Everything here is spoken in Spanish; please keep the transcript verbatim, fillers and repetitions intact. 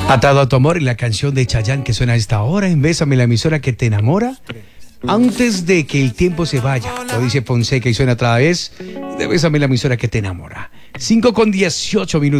Atado a tu amor y la canción de Chayanne que suena a esta hora en Bésame, la emisora que te enamora. Antes de que el tiempo se vaya, lo dice Fonseca y suena otra vez de Bésame, la emisora que te enamora. cinco con dieciocho minutos.